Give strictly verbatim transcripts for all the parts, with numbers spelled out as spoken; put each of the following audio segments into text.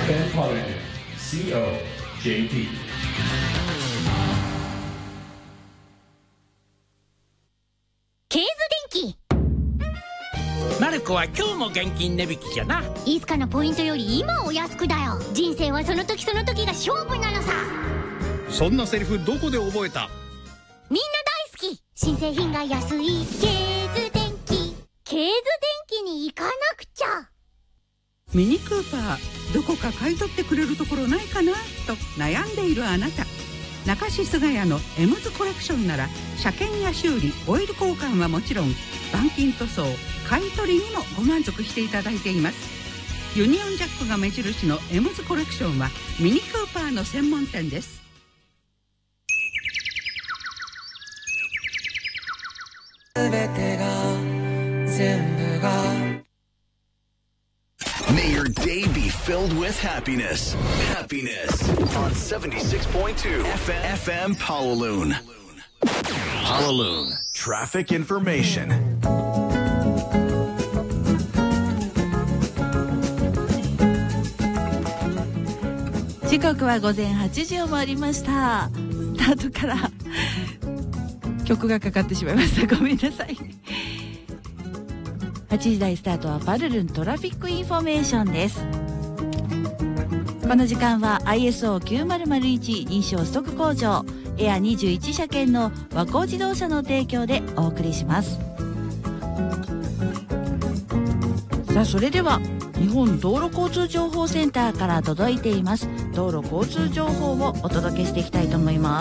Fan Parliament シーオージェーピー。 ケーズ電機。 マルコは今日も現金値引きじゃな。 いつかのポイントより今お安くだよ。人生はその時その時が勝負なのさ。 そんなセリフどこで覚えた？ みんな大好き。新製品が安いケーズ電機。ケーズ電機に行かなくちゃ。 ミニクーパー、どこか買い取ってくれるところないかなと悩んでいるあなた、中志菅谷のエムズコレクションなら車検や修理、オイル交換はもちろん板金塗装、買い取りにもご満足していただいています。ユニオンジャックが目印のエムズコレクションはミニクーパーの専門店です。 すべてが全部が May your day be filled with happiness. Happiness on seventy-six point two F M, F M Powaloon. Powaloon. Traffic information. 時刻は午前はちじを回りました。スタートから曲がかかってしまいました。ごめんなさい。はちじ台スタートはパルルントラフィックインフォメーションです。この時間は アイエスオーきゅうまるまるいち 認証ストック工場エアにじゅういち車検の和光自動車の提供でお送りします。さあ、それでは日本道路交通情報センターから届いています道路交通情報をお届けしていきたいと思います。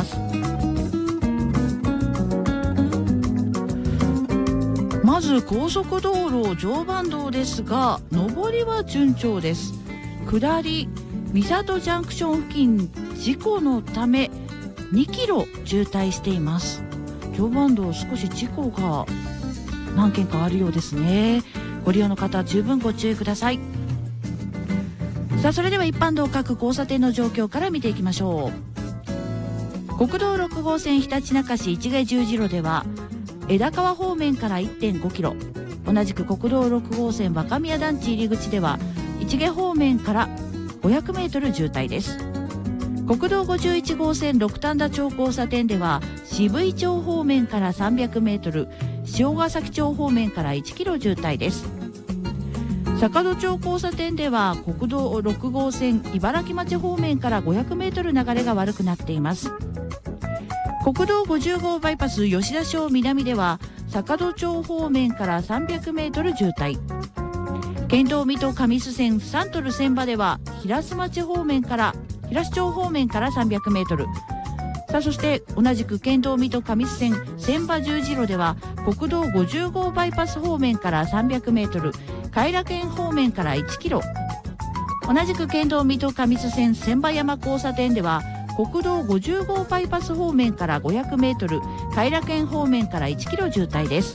まず高速道路常磐道ですが、上りは順調です。下り三郷ジャンクション付近、事故のためにキロ渋滞しています。常磐道少し事故が何件かあるようですね。ご利用の方十分ご注意ください。さあ、それでは一般道各交差点の状況から見ていきましょう。国道ろく号線ひたちなか市市毛十字路では枝川方面から いってんごキロ、同じく国道ろく号線若宮団地入り口では市毛方面からごひゃくメートル渋滞です。国道ごじゅういち号線六反田町交差点では渋井町方面からさんびゃくメートル、塩ヶ崎町方面からいちキロ渋滞です。坂戸町交差点では国道ろく号線茨城町方面からごひゃくメートル流れが悪くなっています。国道ごじゅう号バイパス吉田町南では坂戸町方面からさんびゃくメートル渋滞、県道水戸上須線サントル千葉では平須町方面から平須町方面からさんびゃくメートル、さあ、そして同じく県道水戸上須線千葉十字路では国道ごじゅう号バイパス方面からさんびゃくメートル、偕楽園方面からいちキロ、同じく県道水戸上須線千葉山交差点では国道ごじゅう号バイパス方面からごひゃくメートル、偕楽園方面からいちキロ渋滞です。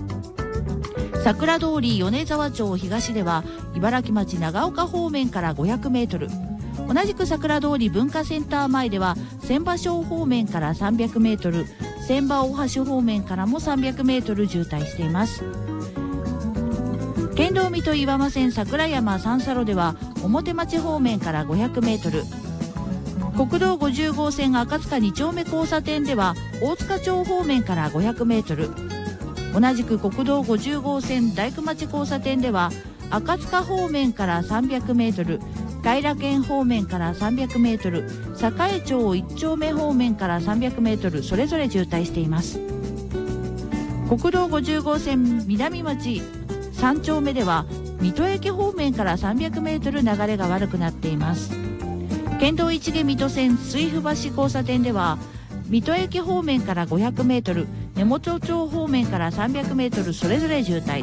桜通り米沢町東では茨城町長岡方面からごひゃくメートル、同じく桜通り文化センター前では千葉町方面からさんびゃくメートル、千葉大橋方面からもさんびゃくメートル渋滞しています。県道水戸岩間線桜山三叉路では表町方面からごひゃくメートル、国道ごじゅう号線赤塚に丁目交差点では大塚町方面からごひゃくメートル、同じく国道ごじゅう号線大工町交差点では赤塚方面からさんびゃくメートル、偕楽園方面からさんびゃくメートル、栄町いち丁目方面からさんびゃくメートル、それぞれ渋滞しています。国道ごじゅう号線南町さん丁目では水戸駅方面からさんびゃくメートル流れが悪くなっています。県道一毛水戸線水府橋交差点では水戸駅方面からごひゃくメートル、根本町方面からさんびゃくメートル、それぞれ渋滞